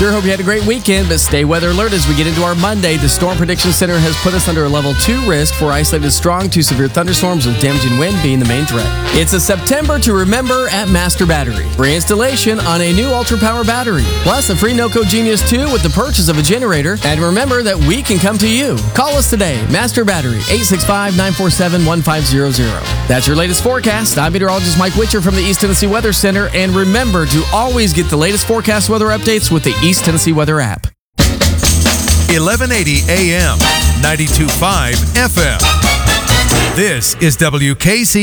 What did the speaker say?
Sure hope you had a great weekend, but stay weather alert as we get into our Monday. The Storm Prediction Center has put us under a level 2 risk for isolated strong to severe thunderstorms with damaging wind being the main threat. It's a September to remember at Master Battery. Free installation on a new Ultra Power battery, plus a free NOCO Genius 2 with the purchase of a generator. And remember that we can come to you. Call us today, Master Battery, 865-947-1500. That's your latest forecast. I'm meteorologist Mike Witcher from the East Tennessee Weather Center. And remember to always get the latest forecast weather updates with the East Tennessee Weather app. 1180 AM, 92.5 FM. This is WKC.